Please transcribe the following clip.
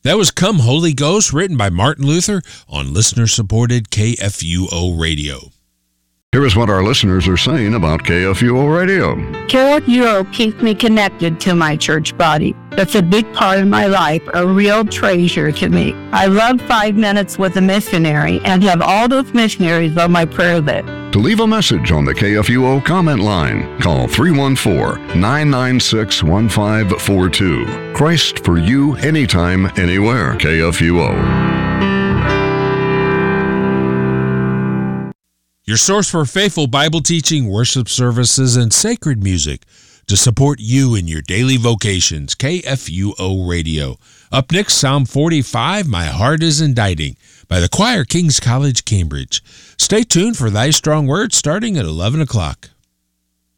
That was Come Holy Ghost, written by Martin Luther on listener-supported KFUO Radio. Here is what our listeners are saying about KFUO Radio. KFUO keeps me connected to my church body. That's a big part of my life, a real treasure to me. I love 5 Minutes with a Missionary and have all those missionaries on my prayer list. To leave a message on the KFUO comment line, call 314-996-1542. Christ for you, anytime, anywhere. KFUO. Your source for faithful Bible teaching, worship services, and sacred music to support you in your daily vocations. KFUO Radio. Up next, Psalm 45, My Heart is Indicting, by the choir, King's College, Cambridge. Stay tuned for Thy Strong Word starting at 11 o'clock.